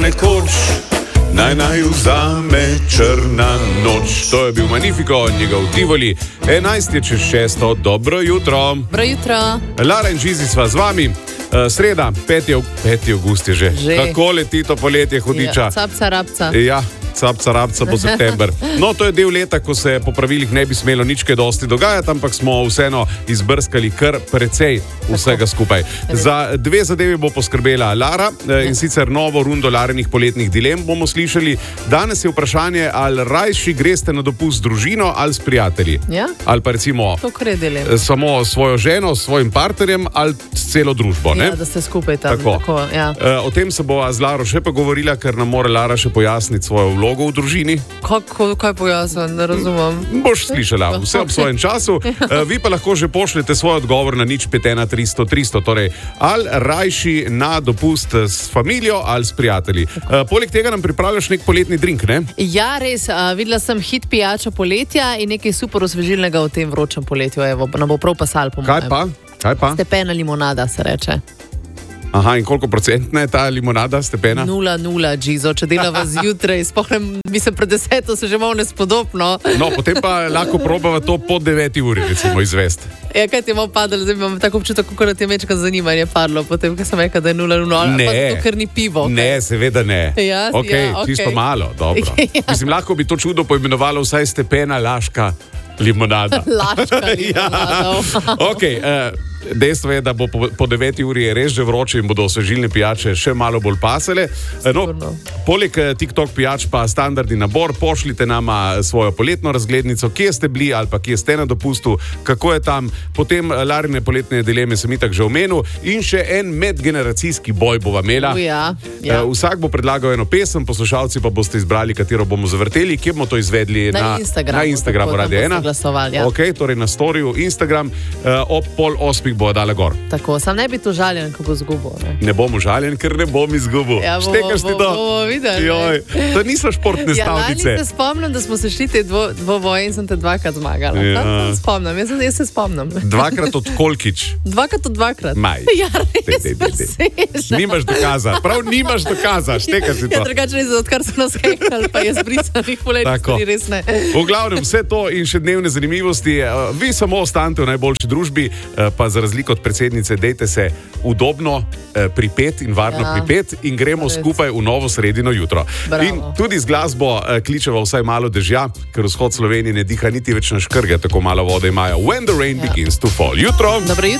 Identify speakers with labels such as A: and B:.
A: nekoč, naj vzame črna noč. To je bil Magnifico, njegov Tivoli. 11 je čez 6. Dobro jutro.
B: Dobro jutro.
A: Lara in Žizi sva z vami. Sreda, 5. avgust je že. Kako leti to poletje, hudiča.
B: Ja, capca, rabca.
A: Ja, capca, rabca bo september. No, to je del leta, ko se po pravilih ne bi smelo nič kaj dosti dogajati, ampak smo vseeno izbrskali kar precej vsega skupaj. Za dve zadevi bo poskrbela Lara, in sicer novo rundo Larinih poletnih dilem bomo slišali. Danes je vprašanje, ali rajši greste na dopust z družino ali s prijatelji.
B: Ja?
A: Ali pa recimo samo svojo ženo, s svojim partnerjem ali s celo družbo.
B: Ja, da ste skupaj tam.
A: Tako.
B: Ja.
A: O tem se bova z Laro še pogovorila, ker nam mora Lara še pojasniti svojo vlogo v družini.
B: Kaj pojasnim, ne razumem.
A: Boš slišala, vse ob svojem času. Vi pa lahko že pošljete svoj odgovor na 051 300 300. Torej, ali rajši na dopust s familijo ali s prijatelji. Poleg tega nam pripravljaš nek poletni drink, ne?
B: Ja, res. Videla sem hit pijača poletja in nekaj super osvežilnega v tem vročem poletju. Evo, nam bo prav pasal po mojem.
A: Kaj pa?
B: Stepena limonada se reče.
A: Aha, in koliko procentna je ta limonada, stepena?
B: 0,0, Gizo, če delava zjutraj, mislim, pred 10 se že malo nespodobno.
A: No, potem pa lahko probava to po 9 uri, recimo, izvesti.
B: Ja, kaj ti je malo padalo, zdaj imam tako občutek, kako ti je mečka zanimanje padlo, potem, ko sem rekel, da je 0,0, ali pa zato, ker ni pivo. Okay?
A: Ne, seveda ne.
B: Ja,
A: okay, čisto malo, dobro.
B: Ja.
A: Mislim, lahko bi to čudo poimenovalo vsaj stepena laška limonada.
B: Laška limonada.
A: Ja. Okay, dejstvo je, da bo po 9 uri je res že vroče in bodo osvežilne pijače še malo bolj pasele. No, poleg TikTok pijač pa standardni nabor, pošljite nama svojo poletno razglednico, kje ste bili ali pa kje ste na dopustu, kako je tam. Potem Larine poletne dileme sem itak že omenil in še en medgeneracijski boj bova imela.
B: Ja.
A: Vsak bo predlagal eno pesem, poslušalci pa boste izbrali, katero bomo zavrteli. Kje bomo to izvedli? Na Instagramu Radio 1.
B: Ja.
A: Okay, torej na storiju Instagram ob 7:30 bo dala gor.
B: Tako, sam ne bi to žaljen, ko bo izgubil.
A: Ne bom užaljen, ker ne bom izgubil.
B: Ja,
A: Štekaš ti to? Joj, to niso športne stavnice.
B: Ja, se spomnim, da smo se šli te dvoboje in sem te dvakrat zmagala. Ja. Spomnim, jaz se spomnim.
A: Dvakrat od kolkič?
B: Dvakrat od dvakrat.
A: Maj.
B: Ja, res.
A: Nimaš dokaza, prav nimaš dokaza, štekaš ti to.
B: Ja, drugače res, odkar so nas hekali, pa je zbrisanih poletnih stvari, res ne.
A: V glavnem, vse to in še dnevne zanimivosti, vi samo ostanete v najboljši družbi, pa za razliko od predsednice, dejte se udobno pripet in varno pripet in gremo skupaj v novo sredino jutro.
B: Bravo.
A: In tudi z glasbo kličeva vsaj malo dežja, ker vzhod Slovenije ne diha niti več na škrge, tako malo vode imajo. When the rain begins to fall. Jutro!